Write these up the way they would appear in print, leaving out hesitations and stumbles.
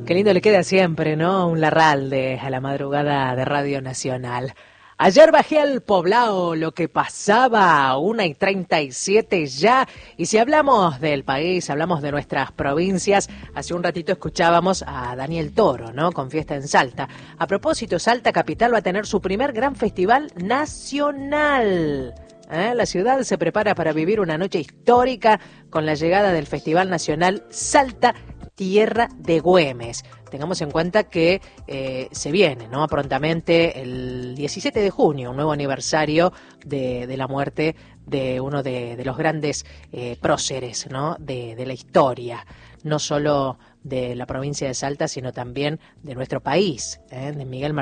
Qué lindo le queda siempre, ¿no? Un Larralde a la madrugada de Radio Nacional. Ayer bajé al Poblado, lo que pasaba, 1:37 ya. Y si hablamos del país, hablamos de nuestras provincias, hace un ratito escuchábamos a Daniel Toro, ¿no? Con Fiesta en Salta. A propósito, Salta Capital va a tener su primer gran festival nacional. La ciudad se prepara para vivir una noche histórica con la llegada del Festival Nacional Salta Tierra de Güemes. Tengamos en cuenta que se viene, ¿no? Prontamente el 17 de junio, un nuevo aniversario de la muerte de uno de los grandes próceres, ¿no? de la historia, no solo de la provincia de Salta, sino también de nuestro país, de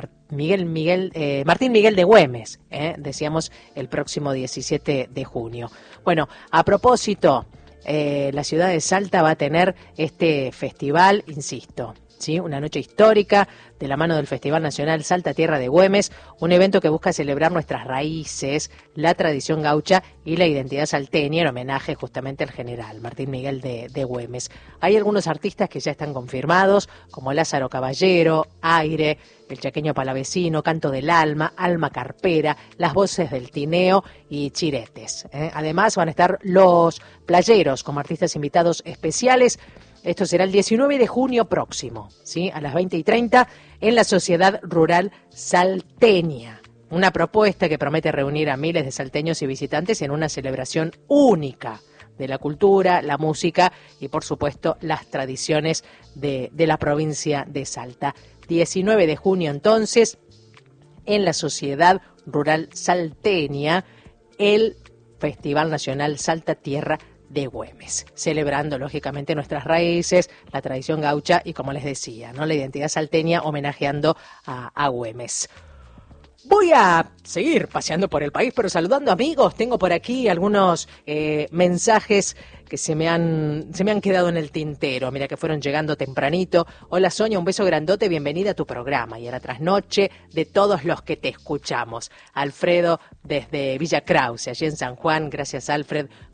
Martín Miguel de Güemes, decíamos el próximo 17 de junio. Bueno, a propósito, la ciudad de Salta va a tener este festival, insisto, ¿sí? Una noche histórica de la mano del Festival Nacional Salta Tierra de Güemes, un evento que busca celebrar nuestras raíces, la tradición gaucha y la identidad salteña en homenaje justamente al general Martín Miguel de Güemes. Hay algunos artistas que ya están confirmados, como Lázaro Caballero, Aire, el chaqueño palavecino, Canto del Alma, Alma Carpera, Las Voces del Tineo y Chiretes. Además van a estar los playeros como artistas invitados especiales. Esto será el 19 de junio próximo, ¿sí? A las 20:30 en la Sociedad Rural Salteña. Una propuesta que promete reunir a miles de salteños y visitantes en una celebración única de la cultura, la música y, por supuesto, las tradiciones de la provincia de Salta. 19 de junio, entonces, en la Sociedad Rural Salteña, el Festival Nacional Salta Tierra de Güemes, celebrando lógicamente nuestras raíces, la tradición gaucha y, como les decía, ¿no? La identidad salteña, homenajeando a Güemes. Voy a seguir paseando por el país, pero saludando amigos. Tengo por aquí algunos mensajes que se me han quedado en el tintero. Mira que fueron llegando tempranito. Hola Sonia, un beso grandote, bienvenida a tu programa y a la trasnoche de todos los que te escuchamos. Alfredo desde Villa Krause, allí en San Juan. Gracias Alfred